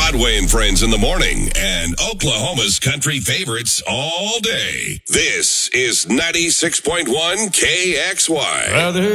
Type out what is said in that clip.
Broadway and Friends in the morning and Oklahoma's country favorites all day. This is 96.1 KXY.